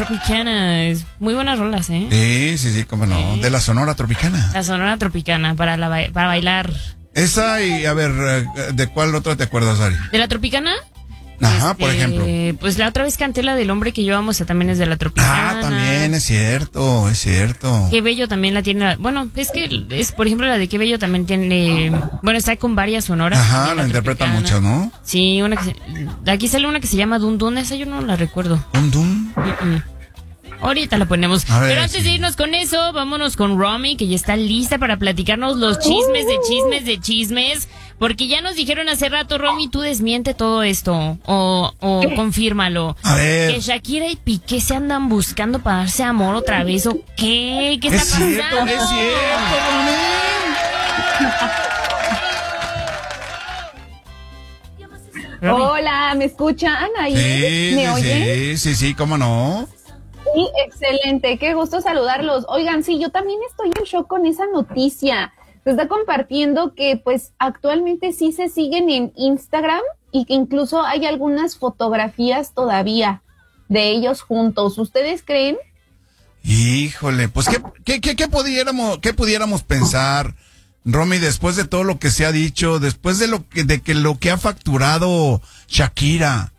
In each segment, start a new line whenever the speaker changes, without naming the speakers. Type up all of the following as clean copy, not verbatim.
Tropicana, muy buenas rolas, ¿eh?
Sí, cómo no, de la Sonora Tropicana.
La Sonora Tropicana, para bailar.
Esa y, a ver, ¿de cuál otra te acuerdas, Ari?
¿De la Tropicana?
Ajá, por ejemplo.
Pues la otra vez canté la del hombre que llevamos, también es de la Tropicana.
Ah, también, es cierto. Qué
Bello también la tiene, bueno, es que, por ejemplo, la de Qué Bello también tiene, bueno, está con varias sonoras.
Ajá, la interpreta mucho, ¿no?
Sí, aquí sale una que se llama Dun Dun, esa yo no la recuerdo.
¿Dun Dun?
Ahorita la ponemos. Pero antes de irnos con eso, vámonos con Romy, que ya está lista para platicarnos los chismes de chismes. Porque ya nos dijeron hace rato, Romy, tú desmiente todo esto. O confírmalo.
A ver.
Que Shakira y Piqué se andan buscando para darse amor otra vez. ¿O qué? ¿Qué está pasando?
Es cierto, Romy.
Hola, ¿me escuchan ahí? ¿Me oyen?
Sí, cómo no.
Sí, excelente, qué gusto saludarlos. Oigan, sí, yo también estoy en shock con esa noticia. Se está compartiendo que pues actualmente sí se siguen en Instagram y que incluso hay algunas fotografías todavía de ellos juntos. ¿Ustedes creen?
Híjole, pues ¿qué pudiéramos pensar, Romy, después de todo lo que se ha dicho, después de lo que ha facturado Shakira?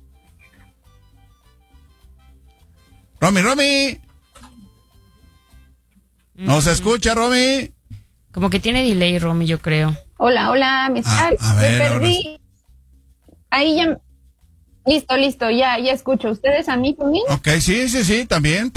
Romy. ¿No se escucha, Romy?
Como que tiene delay, Romy, yo creo.
Hola, me perdí. Ahí ya. Listo, ya escucho. ¿Ustedes a mí también?
Ok, sí, también.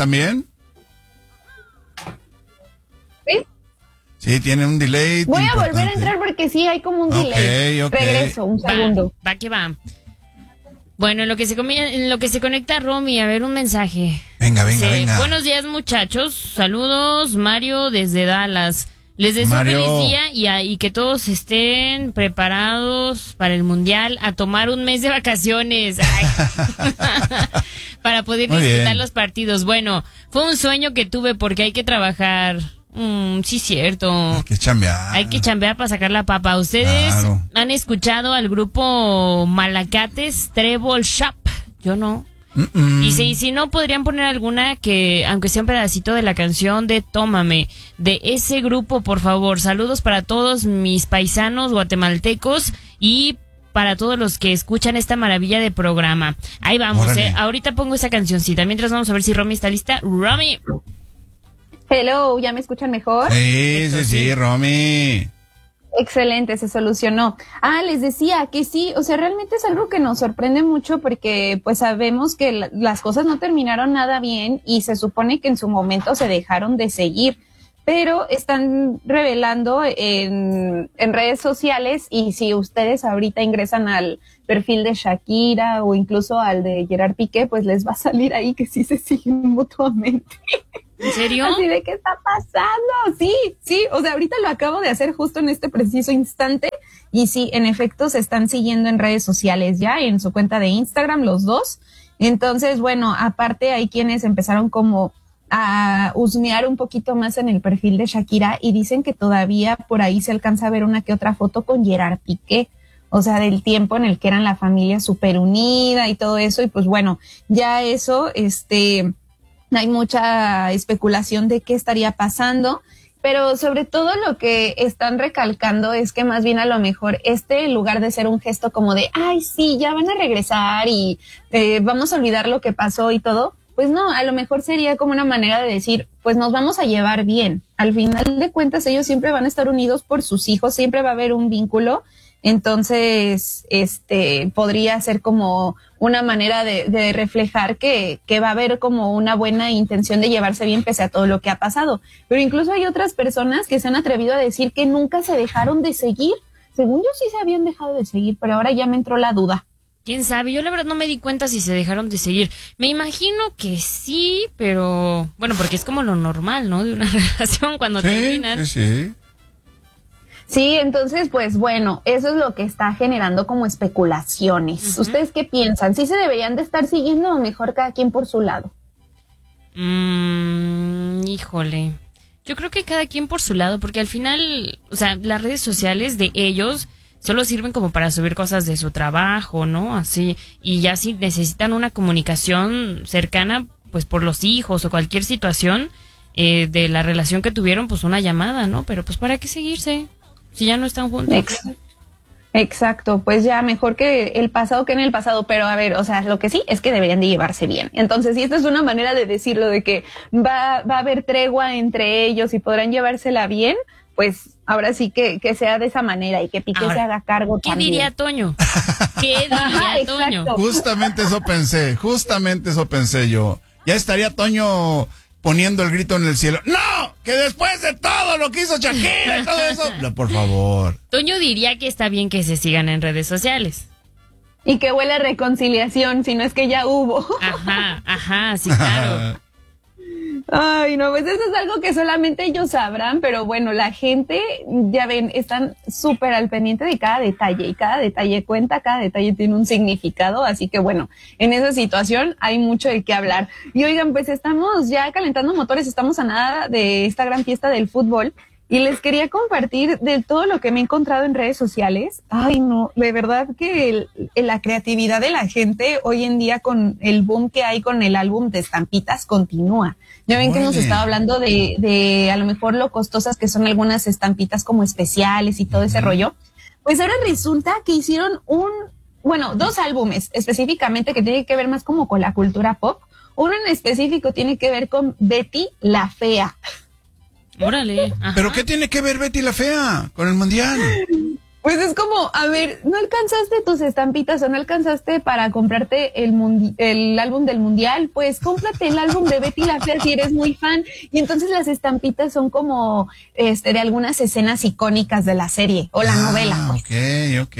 ¿Sí?
Sí, tiene un delay.
Voy a volver a entrar porque sí, hay como un delay.
Okay.
Regreso, un segundo.
Va que va. Bueno, en lo que se conecta Romy, a ver un mensaje.
Venga.
Buenos días, muchachos. Saludos, Mario desde Dallas. Les deseo un feliz día y que todos estén preparados para el Mundial, a tomar un mes de vacaciones para poder disfrutar los partidos. Bueno, fue un sueño que tuve porque hay que trabajar. Sí, cierto. Hay que chambear para sacar la papa. ¿Ustedes han escuchado al grupo Malacates Treble Shop? Yo no. Y si no, podrían poner alguna que, aunque sea un pedacito de la canción de Tómame, de ese grupo, por favor. Saludos para todos mis paisanos guatemaltecos y para todos los que escuchan esta maravilla de programa. Ahí vamos, ahorita pongo esa cancioncita. Mientras vamos a ver si Romy está lista. Romy.
Hello, ¿ya me escuchan mejor?
Sí, Romy.
Excelente, se solucionó. Les decía que sí, o sea, realmente es algo que nos sorprende mucho porque pues sabemos que las cosas no terminaron nada bien y se supone que en su momento se dejaron de seguir, pero están revelando en redes sociales y si ustedes ahorita ingresan al perfil de Shakira o incluso al de Gerard Piqué, pues les va a salir ahí que sí se siguen mutuamente.
¿En serio?
Así de, ¿qué está pasando? Sí, o sea, ahorita lo acabo de hacer justo en este preciso instante y sí, en efecto se están siguiendo en redes sociales ya, en su cuenta de Instagram los dos. Entonces, bueno, aparte hay quienes empezaron como a husmear un poquito más en el perfil de Shakira y dicen que todavía por ahí se alcanza a ver una que otra foto con Gerard Piqué. O sea, del tiempo en el que eran la familia súper unida y todo eso. Y pues bueno, ya eso, hay mucha especulación de qué estaría pasando, pero sobre todo lo que están recalcando es que más bien a lo mejor en lugar de ser un gesto como de, ay, sí, ya van a regresar y vamos a olvidar lo que pasó y todo, pues no, a lo mejor sería como una manera de decir, pues nos vamos a llevar bien. Al final de cuentas, ellos siempre van a estar unidos por sus hijos, siempre va a haber un vínculo. Entonces, podría ser como una manera de reflejar que va a haber como una buena intención de llevarse bien pese a todo lo que ha pasado. Pero incluso hay otras personas que se han atrevido a decir que nunca se dejaron de seguir. Según yo sí se habían dejado de seguir, pero ahora ya me entró la duda.
¿Quién sabe? Yo la verdad no me di cuenta si se dejaron de seguir. Me imagino que sí, pero bueno, porque es como lo normal, ¿no? De una relación cuando terminan.
Sí.
Sí, entonces, pues bueno, eso es lo que está generando como especulaciones. ¿Ustedes qué piensan? ¿Sí se deberían de estar siguiendo o mejor cada quien por su lado?
Híjole. Yo creo que cada quien por su lado, porque al final, o sea, las redes sociales de ellos solo sirven como para subir cosas de su trabajo, ¿no? Así, y ya si necesitan una comunicación cercana, pues por los hijos o cualquier situación de la relación que tuvieron, pues una llamada, ¿no? Pero pues ¿para qué seguirse si ya no están juntos?
Exacto, pues ya mejor que el pasado que en el pasado, pero a ver, o sea, lo que sí es que deberían de llevarse bien. Entonces, si esta es una manera de decirlo, de que va a haber tregua entre ellos y podrán llevársela bien, pues ahora sí que sea de esa manera y que Piqué se haga cargo
¿Qué
también.
diría Toño? ¿Qué diría Toño?
Justamente eso pensé yo. Ya estaría Toño poniendo el grito en el cielo. ¡No! ¡Que después de todo lo que hizo Shakira y todo eso! No, por favor.
Toño diría que está bien que se sigan en redes sociales.
Y que huele a reconciliación, si no es que ya hubo.
Ajá, sí, claro.
Ay, no, pues eso es algo que solamente ellos sabrán, pero bueno, la gente, ya ven, están súper al pendiente de cada detalle, y cada detalle cuenta, cada detalle tiene un significado, así que bueno, en esa situación hay mucho de qué hablar. Y oigan, pues estamos ya calentando motores, estamos a nada de esta gran fiesta del fútbol, y les quería compartir de todo lo que me he encontrado en redes sociales. Ay, no, de verdad que la creatividad de la gente hoy en día con el boom que hay con el álbum de estampitas continúa. Ya ven que hemos estado hablando de a lo mejor lo costosas que son algunas estampitas como especiales y todo ese rollo. Pues ahora resulta que hicieron dos álbumes específicamente que tienen que ver más como con la cultura pop. Uno en específico tiene que ver con Betty la Fea.
Órale. Ajá.
¿Pero qué tiene que ver Betty la Fea con el mundial?
Pues es como, a ver, no alcanzaste tus estampitas o no alcanzaste para comprarte el álbum del mundial, pues cómprate el álbum de Betty la Fea si eres muy fan. Y entonces las estampitas son como de algunas escenas icónicas de la serie o la novela. Pues.
Ok.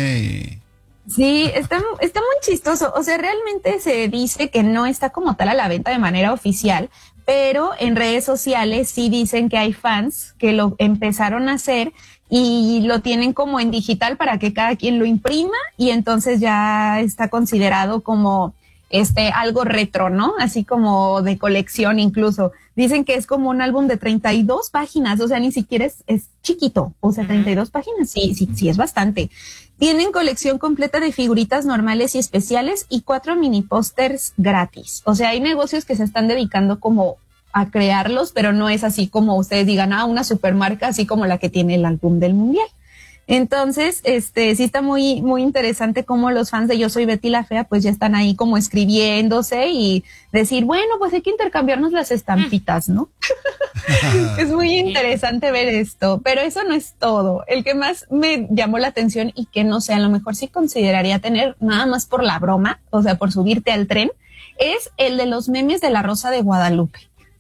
Sí, está muy chistoso. O sea, realmente se dice que no está como tal a la venta de manera oficial, pero en redes sociales sí dicen que hay fans que lo empezaron a hacer y lo tienen como en digital para que cada quien lo imprima y entonces ya está considerado como algo retro, ¿no? Así como de colección incluso. Dicen que es como un álbum de 32 páginas, o sea, ni siquiera es chiquito, o sea, 32 páginas, sí, es bastante. Tienen colección completa de figuritas normales y especiales y 4 mini pósters gratis. O sea, hay negocios que se están dedicando como a crearlos, pero no es así como ustedes digan, una supermarca así como la que tiene el álbum del mundial. Entonces, sí está muy, muy interesante cómo los fans de Yo Soy Betty la Fea pues ya están ahí como escribiéndose y decir, bueno, pues hay que intercambiarnos las estampitas, ¿no? Es muy interesante ver esto, pero eso no es todo. El que más me llamó la atención y que no sé, a lo mejor sí consideraría tener nada más por la broma, o sea, por subirte al tren, es el de los memes de la Rosa de Guadalupe.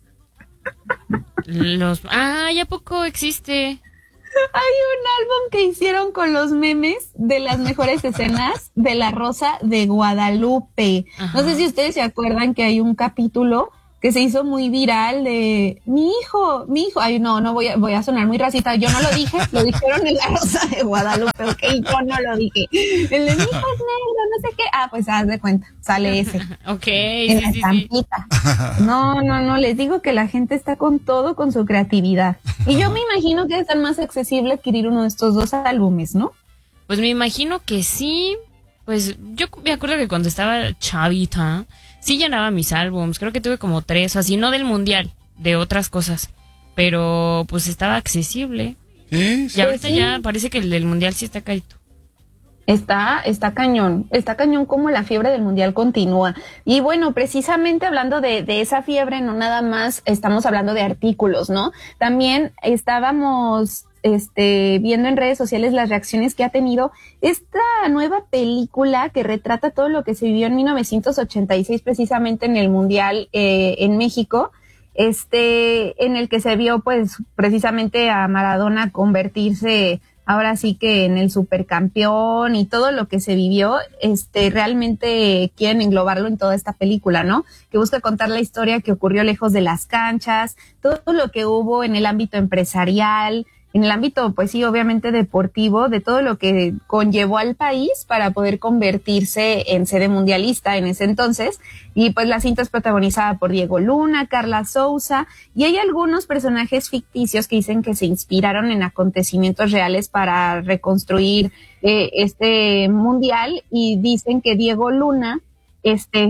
¿Y a poco existe?
Hay un álbum que hicieron con los memes de las mejores escenas de La Rosa de Guadalupe. Ajá. No sé si ustedes se acuerdan que hay un capítulo que se hizo muy viral de mi hijo. Ay, no voy a sonar muy racista. Yo no lo dije, lo dijeron en La Rosa de Guadalupe, ok, yo no lo dije. El de mi hijo es negro, no sé qué. Pues haz de cuenta, sale ese.
Ok.
En la estampita. No, les digo que la gente está con todo, con su creatividad. Y yo me imagino que es tan más accesible adquirir uno de estos dos álbumes, ¿no?
Pues me imagino que sí. Pues yo me acuerdo que cuando estaba chavita, sí llenaba mis álbums. Creo que tuve como 3, así, no del mundial, de otras cosas. Pero pues estaba accesible.
Sí.
Y ahorita ya parece que el del mundial sí está carito.
Está cañón como la fiebre del mundial continúa. Y bueno, precisamente hablando de esa fiebre, no nada más estamos hablando de artículos, ¿no? También estábamos viendo en redes sociales las reacciones que ha tenido esta nueva película que retrata todo lo que se vivió en 1986, precisamente en el mundial en México, en el que se vio pues precisamente a Maradona convertirse ahora sí que en el supercampeón y todo lo que se vivió, realmente quieren englobarlo en toda esta película, ¿no? Que busca contar la historia que ocurrió lejos de las canchas, todo lo que hubo en el ámbito empresarial, en el ámbito, pues sí, obviamente deportivo, de todo lo que conllevó al país para poder convertirse en sede mundialista en ese entonces. Y pues la cinta es protagonizada por Diego Luna, Carla Souza, y hay algunos personajes ficticios que dicen que se inspiraron en acontecimientos reales para reconstruir este mundial, y dicen que Diego Luna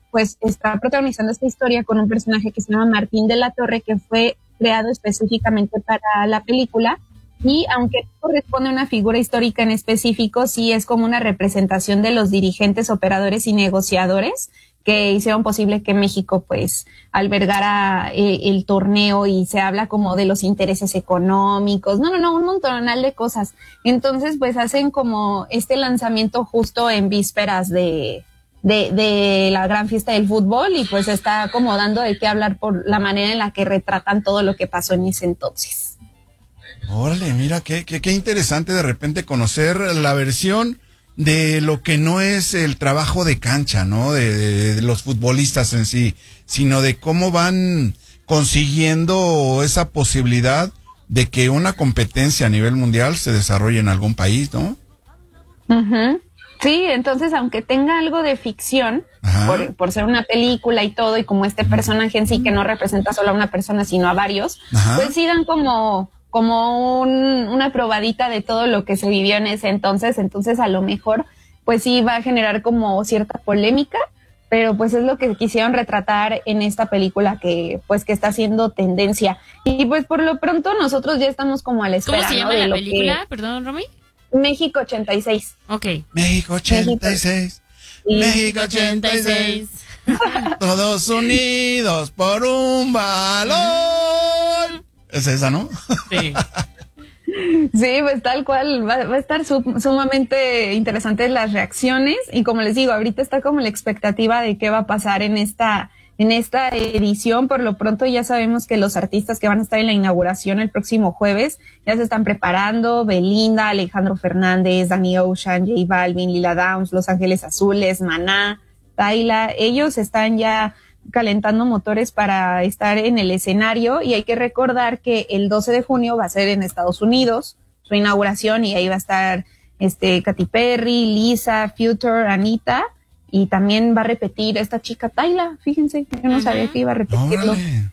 pues está protagonizando esta historia con un personaje que se llama Martín de la Torre, que fue creado específicamente para la película. Y aunque no corresponde a una figura histórica en específico, sí es como una representación de los dirigentes, operadores y negociadores que hicieron posible que México pues albergara el torneo, y se habla como de los intereses económicos, un montonal de cosas. Entonces pues hacen como este lanzamiento justo en vísperas de la gran fiesta del fútbol, y pues está como dando de qué hablar por la manera en la que retratan todo lo que pasó en ese entonces.
Órale, mira, qué interesante de repente conocer la versión de lo que no es el trabajo de cancha, ¿no? De los futbolistas en sí, sino de cómo van consiguiendo esa posibilidad de que una competencia a nivel mundial se desarrolle en algún país, ¿no?
Uh-huh. Sí, entonces aunque tenga algo de ficción, por ser una película y todo, y como este personaje en sí que no representa solo a una persona sino a varios, pues sí dan como una probadita de todo lo que se vivió en ese entonces a lo mejor pues sí va a generar como cierta polémica, pero pues es lo que quisieron retratar en esta película que está haciendo tendencia. Y pues por lo pronto nosotros ya estamos como a la espera.
¿Cómo se llama la película? Perdón, Romy.
México 86.
Ok.
México 86. México 86. Todos unidos por un balón. Es esa, ¿no?
Sí.
Sí, pues tal cual, va a estar sumamente interesantes las reacciones, y como les digo, ahorita está como la expectativa de qué va a pasar en esta edición. Por lo pronto ya sabemos que los artistas que van a estar en la inauguración el próximo jueves ya se están preparando: Belinda, Alejandro Fernández, Danny Ocean, J Balvin, Lila Downs, Los Ángeles Azules, Maná, Tayla. Ellos están ya calentando motores para estar en el escenario, y hay que recordar que el 12 de junio va a ser en Estados Unidos su inauguración, y ahí va a estar Katy Perry, Lisa, Future, Anita, y también va a repetir esta chica Tayla. Fíjense, yo no sabía que iba a repetirlo.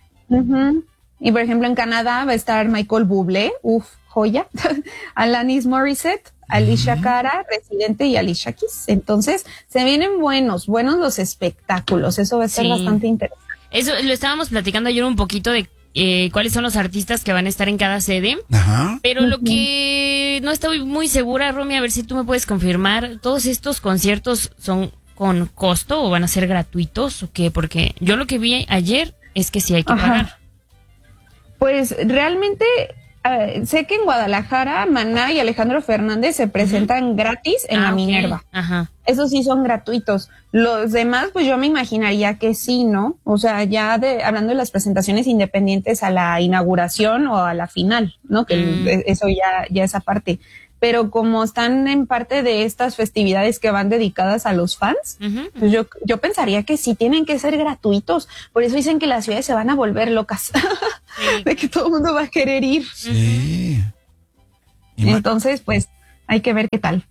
Y por ejemplo en Canadá va a estar Michael Bublé, joya, Alanis Morissette, Alicia Cara, Residente y Alicia Keys. Entonces se vienen buenos los espectáculos. Eso va a ser bastante interesante.
Eso lo estábamos platicando ayer un poquito de cuáles son los artistas que van a estar en cada sede.
Ajá.
Pero lo que no estoy muy segura, Romy, a ver si tú me puedes confirmar, ¿todos estos conciertos son con costo o van a ser gratuitos o qué? Porque yo lo que vi ayer es que sí hay que pagar.
Pues realmente sé que en Guadalajara Maná y Alejandro Fernández se presentan gratis en la Minerva.
Ajá.
Esos sí son gratuitos. Los demás, pues yo me imaginaría que sí, ¿no? O sea, ya hablando de las presentaciones independientes a la inauguración o a la final, ¿no? Que eso ya es aparte. Pero como están en parte de estas festividades que van dedicadas a los fans, pues yo pensaría que sí tienen que ser gratuitos. Por eso dicen que las ciudades se van a volver locas. De que todo el mundo va a querer ir.
Sí.
Entonces, pues, hay que ver qué tal.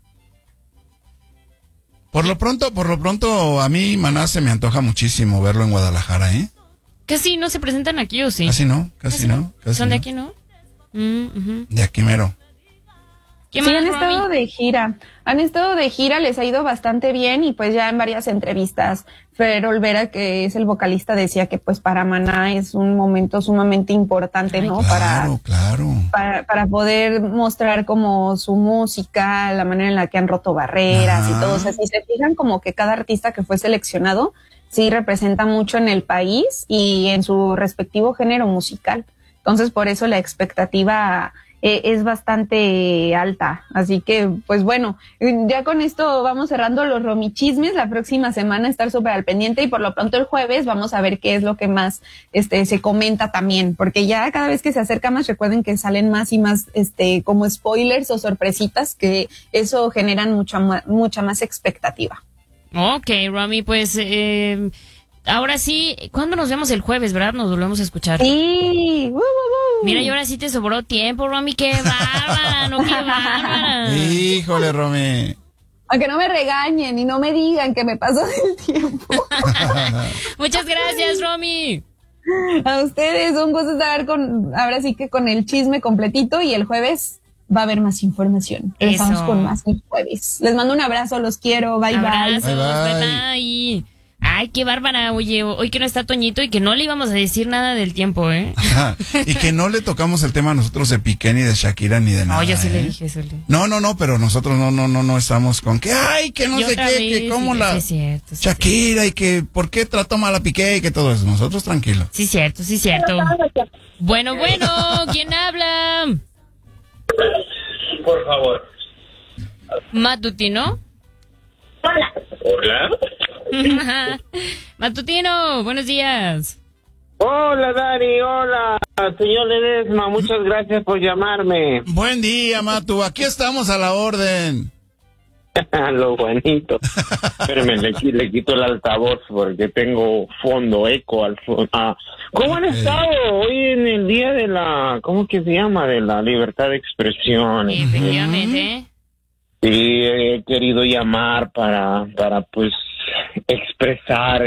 Por lo pronto, a mí Maná se me antoja muchísimo verlo en Guadalajara, ¿eh?
Casi no se presentan aquí, ¿o sí?
Casi no.
¿Son de aquí, no?
De aquí mero.
Sí, han estado de gira, les ha ido bastante bien, y pues ya en varias entrevistas Fer Olvera, que es el vocalista, decía que pues para Maná es un momento sumamente importante, ¿no?
Claro.
Para poder mostrar como su música, la manera en la que han roto barreras y todo. O sea, si se fijan, como que cada artista que fue seleccionado sí representa mucho en el país y en su respectivo género musical. Entonces, por eso la expectativa es bastante alta. Así que, pues bueno, ya con esto vamos cerrando los romichismes. La próxima semana estar súper al pendiente, y por lo pronto el jueves vamos a ver qué es lo que más se comenta también, porque ya cada vez que se acerca más, recuerden que salen más y más como spoilers o sorpresitas, que eso generan mucha más expectativa.
Ok, Romy, pues ahora sí, ¿cuándo nos vemos el jueves, verdad? Nos volvemos a escuchar.
Sí.
Mira, y ahora sí te sobró tiempo, Romy. ¡Qué bárbara! ¡No, qué bárbara!
Híjole, Romy.
Aunque no me regañen y no me digan que me pasó del tiempo.
Muchas gracias, Romy.
A ustedes, un gusto estar ahora sí que con el chisme completito, y el jueves va a haber más información. Estamos con más el jueves. Les mando un abrazo, los quiero. Bye,
Abrazos,
bye.
Bye. Ay, qué bárbara, oye, hoy que no está Toñito y que no le íbamos a decir nada del tiempo, ¿eh?
Y que no le tocamos el tema a nosotros de Piqué, ni de Shakira, ni de nada.
No, yo sí le dije eso.
No, pero nosotros no estamos con que, ay, que no sé qué, que cómo la Shakira y que por qué trató mal a Piqué y que todo eso. Nosotros tranquilos.
Sí, cierto. Bueno, ¿quién habla?
Por favor.
¿Matutino?
Hola.
Matutino, buenos días.
Hola, Dari, hola. Señor Ledesma, muchas gracias por llamarme.
Buen día, Matu. Aquí estamos a la orden.
Lo bonito. Espérame, le quito el altavoz porque tengo eco al fondo. ¿Cómo han estado hoy en el día de la, cómo que se llama, de la libertad de expresión?
Efectivamente.
Sí, he querido llamar para pues expresar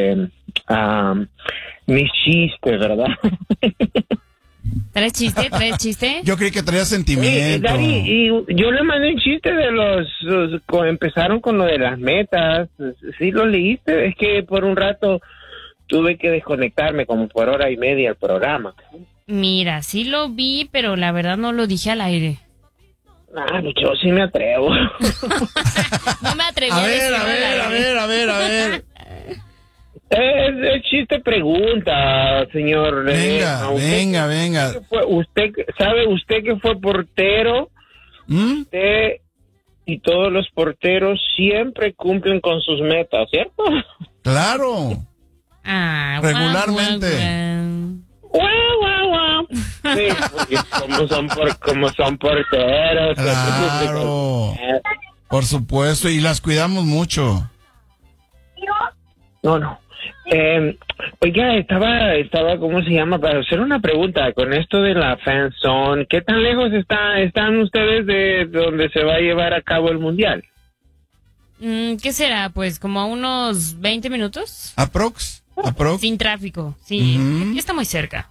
mi chiste, ¿verdad?
¿Traes chiste?
Yo creí que traía sentimiento.
Dari, y yo le mandé un chiste de empezaron con lo de las metas. ¿Sí lo leíste? Es que por un rato tuve que desconectarme como por hora y media al programa.
Mira, sí lo vi, pero la verdad no lo dije al aire.
Yo sí me atrevo.
No me atreví
a ver.
Es chiste pregunta, señor.
Venga.
¿Usted sabe que fue portero? Usted y todos los porteros siempre cumplen con sus metas, ¿cierto?
Claro. Regularmente.
Guau. Sí, porque como son porteros.
Claro. Por supuesto, y las cuidamos mucho.
No. Oiga, estaba, ¿cómo se llama? Para hacer una pregunta con esto de la fan zone. ¿Qué tan lejos están ustedes de donde se va a llevar a cabo el mundial?
¿Qué será? Pues como a unos 20 minutos.
¿Aprox?
Sin tráfico, sí. Está muy cerca.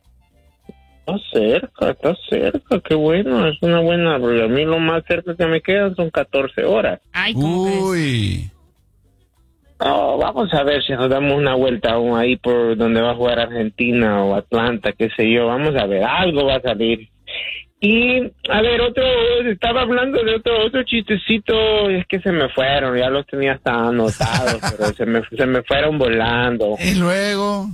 Está cerca, qué bueno, es una buena, porque a mí lo más cerca que me quedan son 14 horas.
Ay, ¿cómo ves?
Vamos a ver si nos damos una vuelta aún ahí por donde va a jugar Argentina o Atlanta, qué sé yo, vamos a ver, algo va a salir. Y, a ver, estaba hablando de otro chistecito, es que se me fueron, ya los tenía hasta anotados, pero se me fueron volando.
¿Y luego?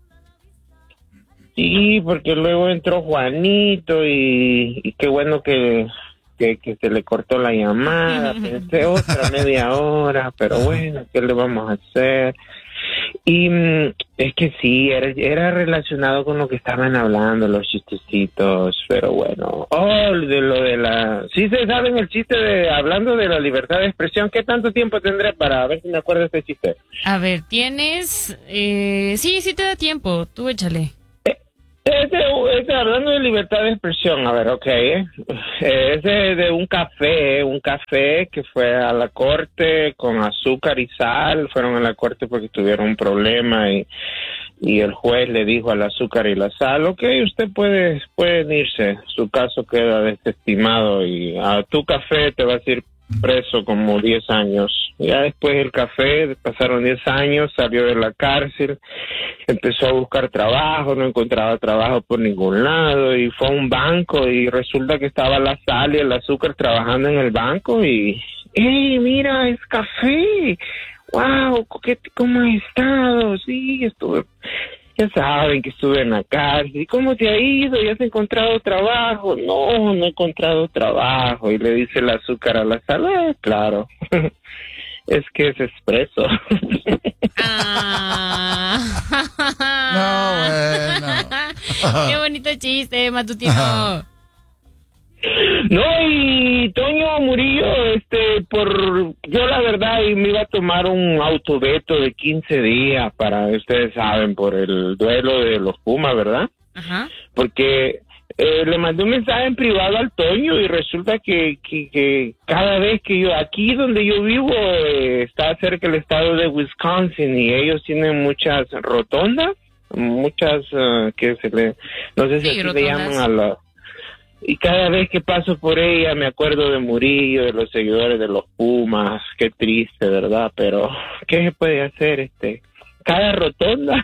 Sí, porque luego entró Juanito y qué bueno que se le cortó la llamada. Pensé otra media hora, pero bueno, ¿qué le vamos a hacer? Y es que sí, era relacionado con lo que estaban hablando, los chistecitos, pero bueno. Sí se saben el chiste hablando de la libertad de expresión. ¿Qué tanto tiempo tendré para ver si me acuerdo de este chiste?
A ver, tienes... sí te da tiempo, tú échale.
Hablando de libertad de expresión, a ver, es de un café que fue a la corte con azúcar y sal, fueron a la corte porque tuvieron un problema y el juez le dijo al azúcar y la sal, usted pueden irse, su caso queda desestimado y a tu café te vas a ir preso como 10 años. Ya después el café, pasaron 10 años, salió de la cárcel, empezó a buscar trabajo, no encontraba trabajo por ningún lado y fue a un banco y resulta que estaba la sal y el azúcar trabajando en el banco y ¡hey, mira, es café! ¡Wow! ¿Cómo has estado? Sí, ya saben que estuve en la cárcel. ¿Y cómo te ha ido? ¿Ya has encontrado trabajo? No he encontrado trabajo. Y le dice el azúcar a la sal, claro. Es que es expreso.
Bueno.
Qué bonito chiste, Matutino.
No, y Toño Murillo, yo la verdad me iba a tomar un autoveto de 15 días ustedes saben, por el duelo de los Pumas, ¿verdad?
Ajá.
Porque le mandé un mensaje en privado al Toño y resulta que cada vez que aquí donde yo vivo está cerca el estado de Wisconsin y ellos tienen muchas rotondas, muchas no sé si así le llaman a Y cada vez que paso por ella me acuerdo de Murillo, de los seguidores de los Pumas. Qué triste, ¿verdad? Pero, ¿qué se puede hacer? Cada rotonda.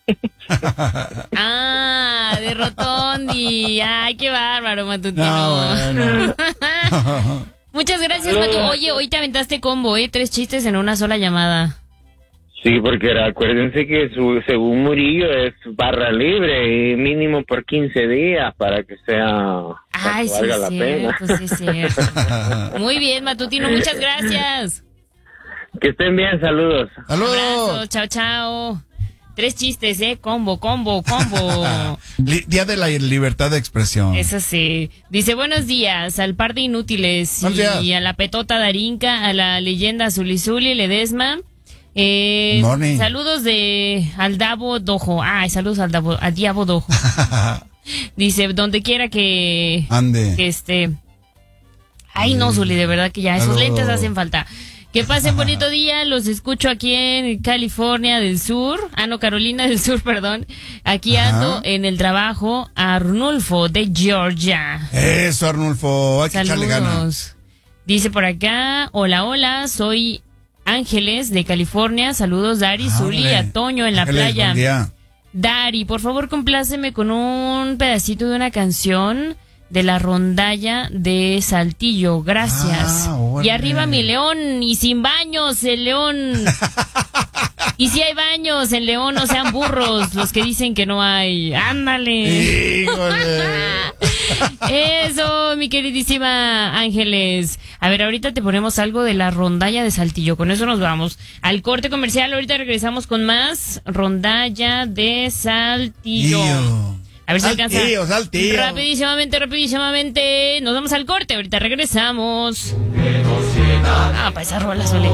De Rotondi. Ay, qué bárbaro, Matutino.
No, bueno.
Muchas gracias, Matu. Oye, hoy te aventaste combo, 3 chistes en una sola llamada.
Sí, porque acuérdense que según Murillo es barra libre y mínimo por 15 días para que valga la pena.
Sí, cierto. Muy bien, Matutino, muchas gracias.
Que estén bien, saludos.
Abrazo, chao, chao. 3 chistes, combo.
Día de la libertad de expresión.
Eso sí. Dice, buenos días al par de inútiles y a la petota Darinka, a la leyenda Zulizuli, Ledesma. Saludos de Aldabo Dojo. Saludos al Diabo Dojo. Dice, donde quiera que
ande.
Que esté. Ay, no, Zuli, de verdad que ya esos lentes hacen falta. Que pasen bonito día, los escucho aquí en California del Sur, Carolina del Sur, perdón. Aquí ando en el trabajo, Arnulfo de Georgia.
Eso, Arnulfo, hay que echarle ganas.
Dice por acá, hola, soy Ángeles de California, saludos Dari, Zuli, a Toño en la playa. Dari, por favor compláceme con un pedacito de una canción de la rondalla de Saltillo, gracias. Y arriba mi León, y sin baños el León. Y si hay baños en León, no sean burros los que dicen que no hay. ¡Ándale! ¡Híjole! Eso, mi queridísima Ángeles. A ver, ahorita te ponemos algo de la rondalla de Saltillo. Con eso nos vamos al corte comercial. Ahorita regresamos con más rondalla de Saltillo. A ver si alcanza.
Saltillo.
Rapidísimamente. Nos vamos al corte. Ahorita regresamos. Para esa rola, Sole.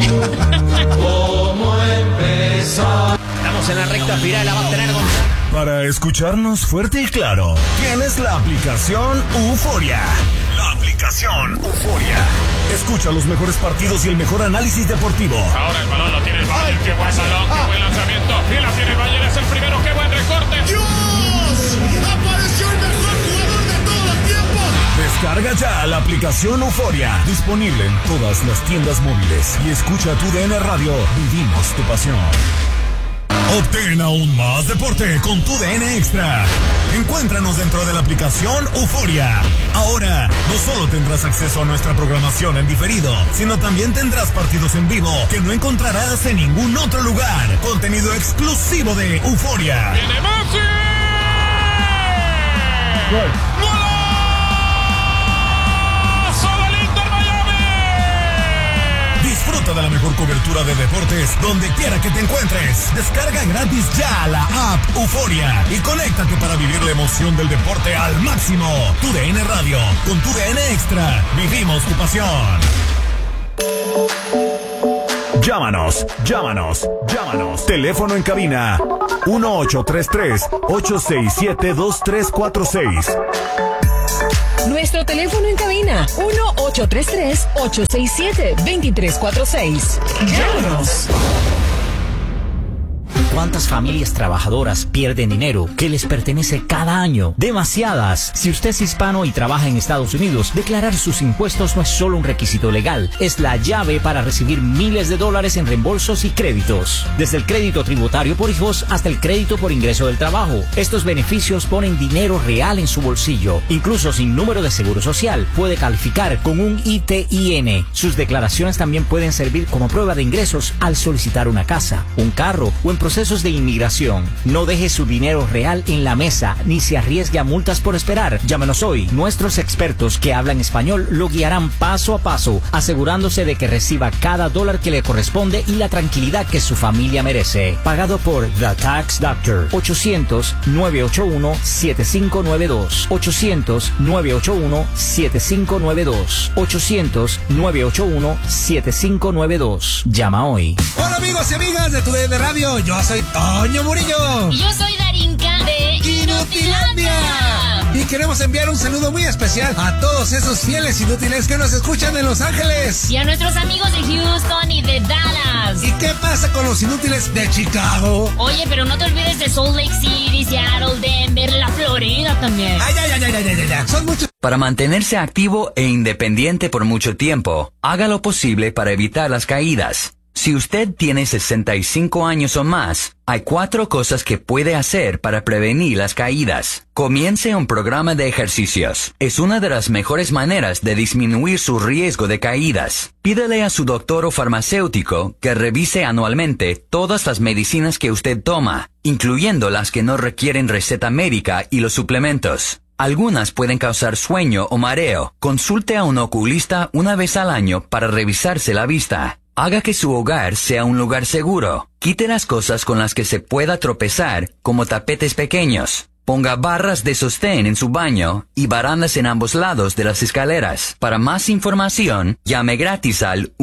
Estamos en la recta final. La va a tener
Para escucharnos fuerte y claro, tienes la aplicación Euforia. La aplicación Euforia. Escucha los mejores partidos y el mejor análisis deportivo.
Ahora el balón lo tiene el Bayern. Qué buen balón, qué buen lanzamiento. Y la tiene el Bayern, es el primero. Qué buen recorte.
¡Dios! ¡Apareció el mejor jugador de todos los tiempos! Descarga ya la aplicación Euforia. Disponible en todas las tiendas móviles. Y escucha tu DN Radio. Vivimos tu pasión. Obtén aún más deporte con tu DN Extra. Encuéntranos dentro de la aplicación Euforia. Ahora, no solo tendrás acceso a nuestra programación en diferido, sino también tendrás partidos en vivo que no encontrarás en ningún otro lugar. Contenido exclusivo de Euforia.
¡Viene Messi!
¡Gol! Disfruta de la mejor cobertura de deportes donde quiera que te encuentres. Descarga gratis ya la app Euforia y conéctate para vivir la emoción del deporte al máximo. Tu DN Radio, con tu DN Extra, vivimos tu pasión. Llámanos. Teléfono en cabina 1833-867-2346.
Nuestro teléfono en cabina, 1-833-867-2346. Llámanos.
¿Cuántas familias trabajadoras pierden dinero que les pertenece cada año? Demasiadas. Si usted es hispano y trabaja en Estados Unidos, declarar sus impuestos no es solo un requisito legal, es la llave para recibir miles de dólares en reembolsos y créditos. Desde el crédito tributario por hijos hasta el crédito por ingreso del trabajo. Estos beneficios ponen dinero real en su bolsillo. Incluso sin número de seguro social, puede calificar con un ITIN. Sus declaraciones también pueden servir como prueba de ingresos al solicitar una casa, un carro o en procesos de inmigración. No deje su dinero real en la mesa ni se arriesgue a multas por esperar. Llámenos hoy. Nuestros expertos que hablan español lo guiarán paso a paso, asegurándose de que reciba cada dólar que le corresponde y la tranquilidad que su familia merece. Pagado por The Tax Doctor. 800-981-7592. 800-981-7592. 800-981-7592. Llama hoy.
Hola amigos y amigas de tu DN Radio. Yo soy soy Toño Murillo.
Y yo soy Darinka de
Inutilandia. Y queremos enviar un saludo muy especial a todos esos fieles inútiles que nos escuchan en Los Ángeles.
Y a nuestros amigos de Houston y de Dallas.
¿Y qué pasa con los inútiles de Chicago?
Oye, pero no te olvides de Salt Lake City, Seattle, Denver, la Florida también.
Ay. Son muchos.
Para mantenerse activo e independiente por mucho tiempo, haga lo posible para evitar las caídas. Si usted tiene 65 años o más, hay 4 cosas que puede hacer para prevenir las caídas. Comience un programa de ejercicios. Es una de las mejores maneras de disminuir su riesgo de caídas. Pídele a su doctor o farmacéutico que revise anualmente todas las medicinas que usted toma, incluyendo las que no requieren receta médica y los suplementos. Algunas pueden causar sueño o mareo. Consulte a un oculista una vez al año para revisarse la vista. Haga que su hogar sea un lugar seguro. Quite las cosas con las que se pueda tropezar, como tapetes pequeños. Ponga barras de sostén en su baño y barandas en ambos lados de las escaleras. Para más información, llame gratis al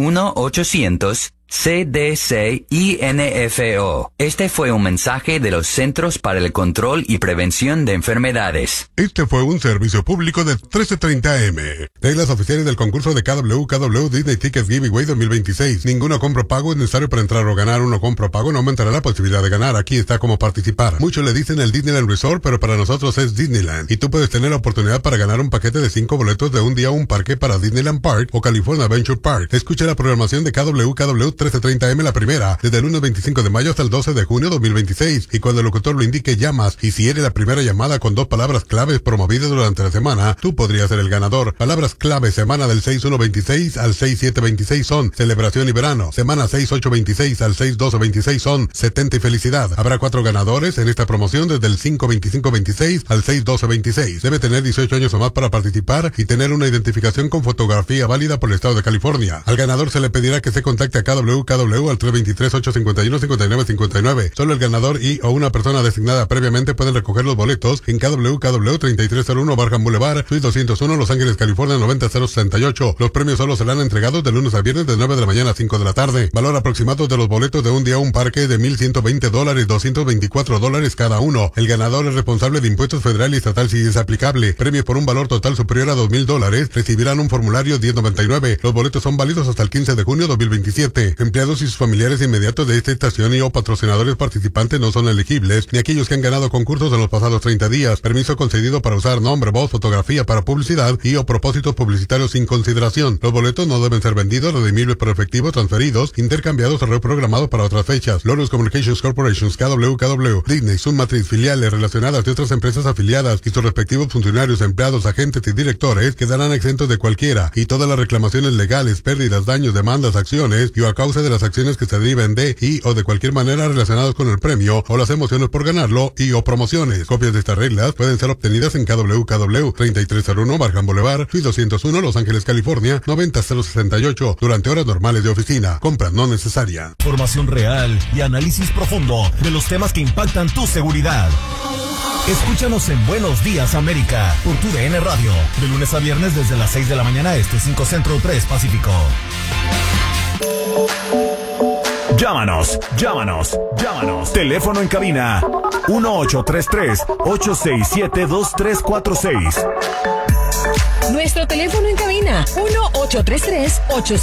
1-800-CDC-INFO. Este fue un mensaje de los Centros para el Control y Prevención de Enfermedades.
Este fue un servicio público de 1330M. Reglas oficiales del concurso de KW Disney Tickets Giveaway 2026. Ninguno compra pago es necesario para entrar o ganar. Uno compra pago no aumentará la posibilidad de ganar. Aquí está cómo participar. Muchos le dicen el Disneyland Resort, pero para nosotros es Disneyland. Y tú puedes tener la oportunidad para ganar un paquete de 5 boletos de un día a un parque para Disneyland Park o California Adventure Park. Escucha la programación de KW 1330M la primera, desde el lunes 25 de mayo hasta el 12 de junio 2026. Y cuando el locutor lo indique, llamas. Y si eres la primera llamada con 2 palabras claves promovidas durante la semana, tú podrías ser el ganador. Palabras clave: semana del 6-1-26 al 6-7-26 son celebración y verano. Semana 6-8-26 al 6-12-26 son 70 y felicidad. Habrá 4 ganadores en esta promoción desde el 5-25-26 al 6-12-26. Debe tener 18 años o más para participar y tener una identificación con fotografía válida por el estado de California. Al ganador se le pedirá que se contacte a KW al 323-851-5959. Solo el ganador y o una persona designada previamente pueden recoger los boletos en KW 3301 Barham Boulevard, Suite 201, Los Ángeles, California 90068. Los premios solo serán entregados de lunes a viernes de 9 de la mañana a 5 de la tarde. Valor aproximado de los boletos de un día a un parque de $1,120, $224 cada uno. El ganador es responsable de impuestos federal y estatal si es aplicable. Premios por un valor total superior a $2,000 recibirán un formulario 1099. Los boletos son válidos hasta el 15 de junio 2027. Empleados y sus familiares inmediatos de esta estación y o patrocinadores participantes no son elegibles, ni aquellos que han ganado concursos en los pasados 30 días. Permiso concedido para usar nombre, voz, fotografía para publicidad y o propósitos publicitarios sin consideración. Los boletos no deben ser vendidos, redimibles por efectivo, transferidos, intercambiados o reprogramados para otras fechas. Lotus Communications Corporation, KW, Disney, Sun Matriz, filiales relacionadas de otras empresas afiliadas y sus respectivos funcionarios, empleados, agentes y directores quedarán exentos de cualquiera y todas las reclamaciones legales, pérdidas, daños, demandas, acciones y o a causa de las acciones que se deriven de y o de cualquier manera relacionados con el premio o las emociones por ganarlo y o promociones. Copias de estas reglas pueden ser obtenidas en KW 3301 Barham Boulevard, Suite 201, Los Ángeles, California 90068 durante horas normales de oficina. Compra no necesaria.
Información real y análisis profundo de los temas que impactan tu seguridad. Escúchanos en Buenos Días América por tu DN Radio, de lunes a viernes desde las 6 de la mañana este, 5 Centro, 3 Pacífico. Llámanos. Teléfono en cabina 1-833-867-2346.
Nuestro teléfono en cabina 1-833-867